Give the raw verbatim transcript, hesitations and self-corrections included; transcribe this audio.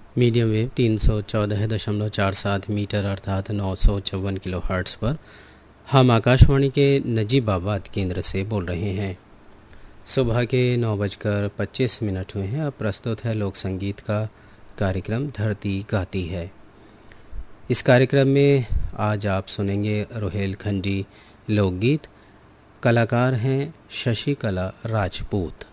Medium wave तीन सौ चौदह दशमलव चार सात मीटर अर्थात नौ सौ चौवन किलो हर्ट्ज़ पर हम आकाशवाणी के नजीबाबाद केंद्र से बोल रहे हैं। सुबह के नौ बजकर पच्चीस मिनट हुए हैं। अब प्रस्तुत है लोक संगीत का कार्यक्रम धरती गाती है। इस कार्यक्रम में आज आप सुनेंगे रोहेलखंडी लोकगीत। कलाकार हैं शशिकला राजपूत।